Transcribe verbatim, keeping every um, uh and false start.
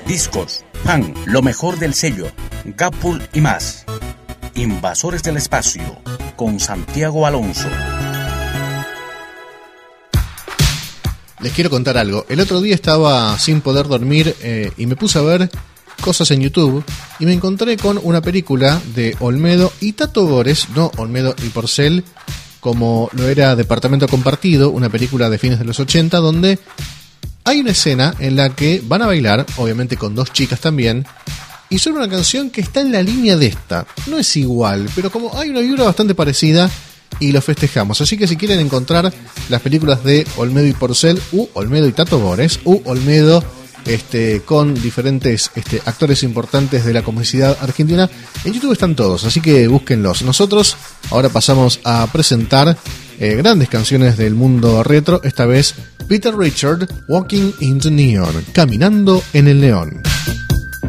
discos, pan, lo mejor del sello, Gapul y más. Invasores del Espacio, con Santiago Alonso. Les quiero contar algo. El otro día estaba sin poder dormir eh, y me puse a ver cosas en YouTube y me encontré con una película de Olmedo y Tato Bores, no Olmedo y Porcel, como lo era Departamento Compartido, una película de fines de los ochenta, donde hay una escena en la que van a bailar, obviamente con dos chicas también, y suena una canción que está en la línea de esta. No es igual, pero como hay una vibra bastante parecida, y lo festejamos. Así que si quieren encontrar las películas de Olmedo y Porcel, u Olmedo y Tato Bores, u Olmedo este, con diferentes este, actores importantes de la comicidad argentina, en YouTube están todos, así que búsquenlos. Nosotros ahora pasamos a presentar eh, grandes canciones del mundo retro, esta vez Peter Richard, Walking in the Neon, Caminando en el Neón.